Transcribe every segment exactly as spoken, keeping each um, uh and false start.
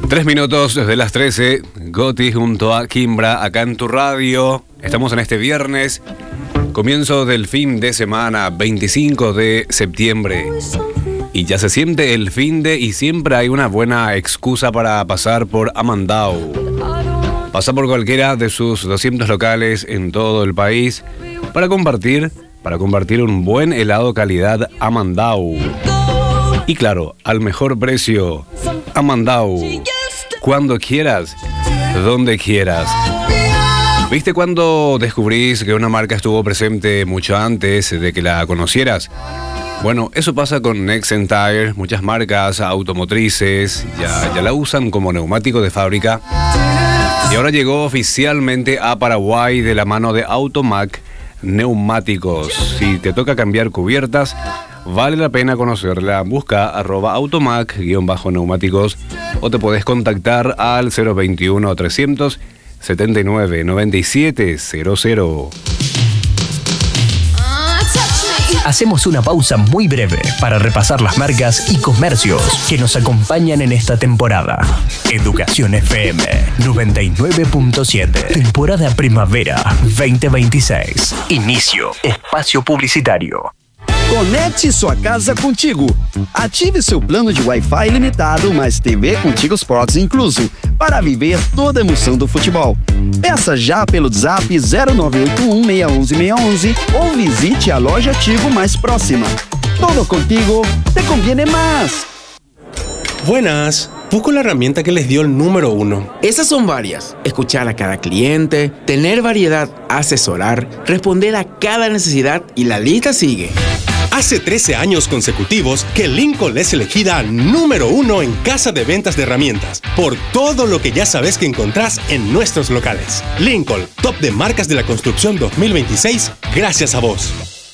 Tres minutos desde las trece, Goti junto a Kimbra, acá en tu radio. Estamos en este viernes, comienzo del fin de semana, veinticinco de septiembre. Y ya se siente el fin de y siempre hay una buena excusa para pasar por Amandau. Pasa por cualquiera de sus doscientos locales en todo el país para compartir, para compartir un buen helado calidad Amandau. Y claro, al mejor precio, Amandau. Cuando quieras, donde quieras. ¿Viste cuando descubrís que una marca estuvo presente mucho antes de que la conocieras? Bueno, eso pasa con Nexen Tire. Muchas marcas automotrices ya, ya la usan como neumático de fábrica. Y ahora llegó oficialmente a Paraguay de la mano de Automac Neumáticos. Si te toca cambiar cubiertas, vale la pena conocerla. Busca arroba automac-neumáticos o te podés contactar al cero veintiuno, trescientos setenta y nueve, noventa y siete cero cero. Hacemos una pausa muy breve para repasar las marcas y comercios que nos acompañan en esta temporada. Educación F M noventa y nueve punto siete. Temporada Primavera veinte veintiséis. Inicio. Espacio publicitario. Conecte sua casa contigo. Ative seu plano de Wi-Fi ilimitado, mais T V Contigo Sports incluso, para viver toda a emoção do futebol. Peça já pelo Zap zero nove oito um, seis um um, seis um um ou visite a loja Tigo mais próxima. Todo contigo te conviene más. Buenas. Busco la herramienta que les dio el número uno. Esas son varias. Escuchar a cada cliente, tener variedad, asesorar, responder a cada necesidad y la lista sigue. Hace trece años consecutivos que Lincoln es elegida número uno en casa de ventas de herramientas por todo lo que ya sabes que encontrás en nuestros locales. Lincoln, top de marcas de la construcción dos mil veintiséis, gracias a vos.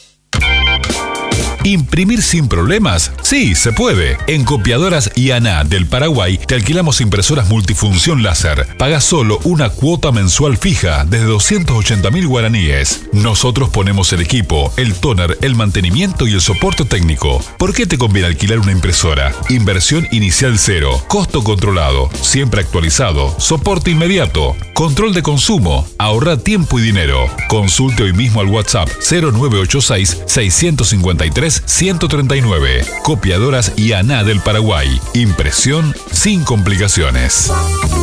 ¿Imprimir sin problemas? Sí, se puede. En Copiadoras I A N A del Paraguay te alquilamos impresoras multifunción láser. Pagas solo una cuota mensual fija desde doscientos ochenta mil guaraníes. Nosotros ponemos el equipo, el tóner, el mantenimiento y el soporte técnico. ¿Por qué te conviene alquilar una impresora? Inversión inicial cero, costo controlado, siempre actualizado, soporte inmediato, control de consumo, ahorra tiempo y dinero. Consulte hoy mismo al WhatsApp cero nueve ocho seis, seis cinco tres, ciento treinta y nueve. Copiadoras I A N A del Paraguay. Impresión sin complicaciones.